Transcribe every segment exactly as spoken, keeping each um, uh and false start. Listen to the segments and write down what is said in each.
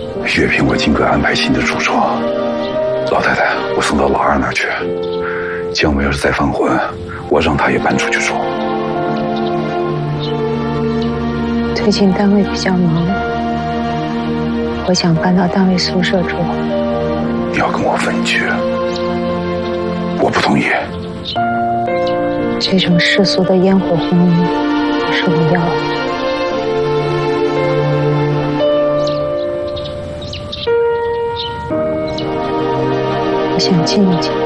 月平，我尽可安排新的住处。老太太，我送到老二那儿去。姜维要是再犯浑，我让他也搬出去住。 最近单位比较忙，我想搬到单位宿舍住。 你要跟我分居，我不同意。 这种世俗的烟火婚姻不是我要的。我想静一静。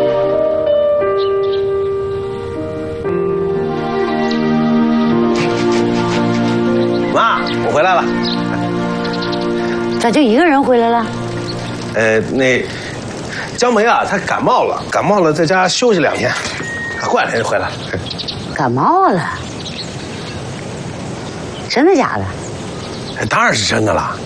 妈，我回来了。 咋就一个人回来了？ 呃，那姜梅啊，她感冒了，感冒了，在家休息两天，过两天就回来了。 感冒了？真的假的？ 哎，当然是真的了。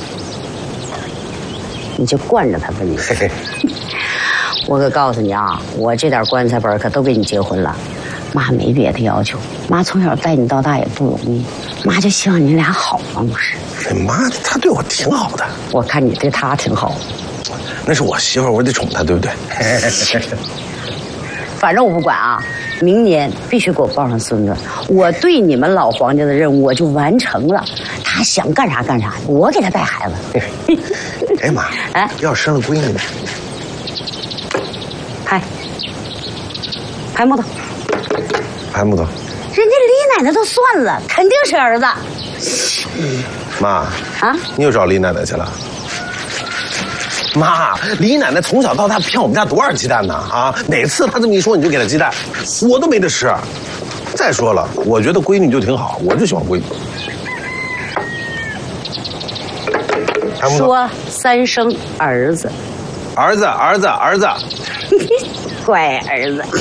你就惯着他吧你。 嘿嘿。 我可告诉你啊，我这点棺材本可都给你结婚了。妈没别的要求，妈从小带你到大也不容易，妈就希望你俩好嘛，不是？ 哎妈，她对我挺好的。 我看你对她挺好。 那是我媳妇儿，我得宠她，对不对？ 反正我不管啊，明年必须给我抱上孙子。我对你们老黄家的任务我就完成了。他想干啥干啥，我给他带孩子。 哎妈，哎，要是生了闺女呢？ 拍，拍木头， 拍木头。 人家李奶奶都算了，肯定是儿子。 妈啊， 你又找李奶奶去了？妈，李奶奶从小到大骗我们家多少鸡蛋呢？啊，哪次她这么一说你就给她鸡蛋，我都没得吃。再说了，我觉得闺女就挺好，我就喜欢闺女。 说三声儿子， 儿子，儿子，儿子， 乖儿子。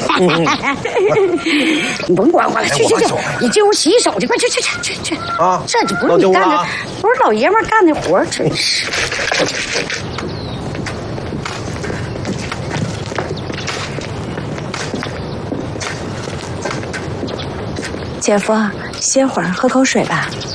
你甭管我了，去去去，你进屋洗洗手去，快去去去去去啊！这就不是你干的，不是老爷们干的活，真是。 姐夫，歇会儿，喝口水吧。